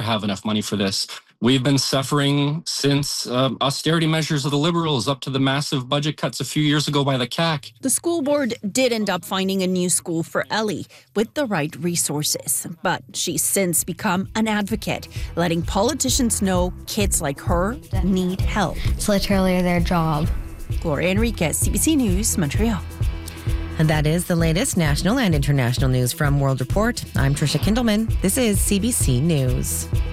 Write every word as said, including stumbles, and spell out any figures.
have enough money for this. We've been suffering since um, austerity measures of the Liberals up to the massive budget cuts a few years ago by the C A C. The school board did end up finding a new school for Ellie with the right resources. But she's since become an advocate, letting politicians know kids like her need help. It's literally their job. Gloria Enriquez, C B C News, Montreal. And that is the latest national and international news from World Report. I'm Trisha Kindleman. This is C B C News.